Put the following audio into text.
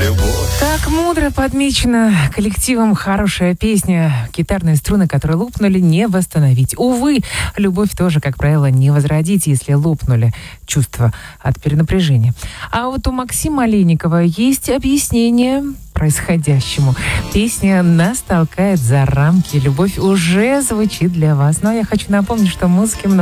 любовь. Так мудро подмечено коллективом хорошая песня. Гитарные струны, которые лопнули, не восстановить. Увы, любовь тоже, как правило, не возродить, если лопнули чувства от перенапряжения. А вот у Максима Олейникова есть объяснение происходящему. Песня «Нас толкает за рамки». Любовь уже звучит для вас. Но я хочу напомнить, что музыки много.